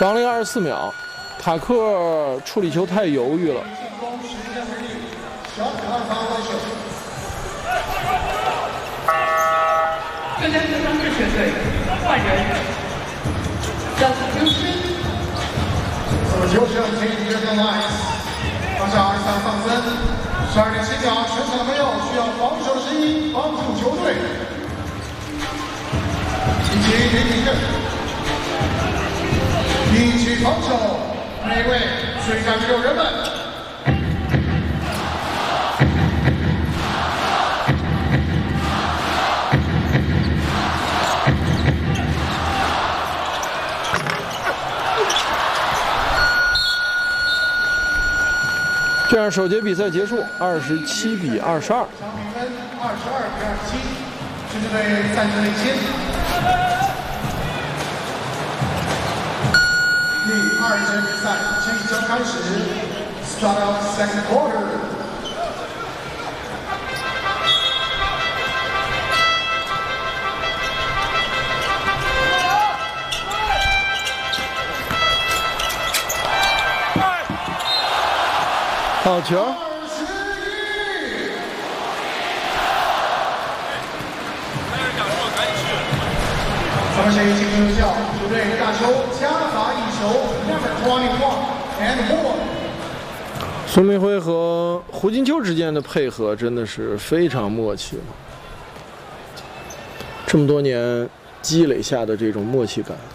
绑了24秒，塔克处理球太犹豫了。 这将是张志全队换人，让刘诗。 球是进入这个 line， 放下23放分，12点7秒，全场的朋友需要防守之一，帮助球队。一起挺正，一起防守，每位追赶的人们。 这样，首节比赛结束，27比22。 场比分22比27，狮子队暂时领先。第2节比赛即将开始 ，Start of second quarter。 好球！ 咱们是进行有效，球队大球加罚1球 ，Number 21 and more。 孙明辉和胡金秋之间的配合真的是非常默契了，这么多年积累下的这种默契感。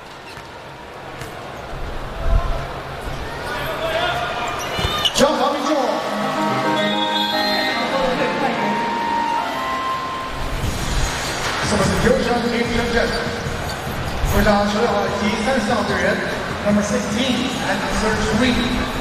小好命中。什么是球场进行阵？会场球友以及34号队员 ，Number 16 and 33。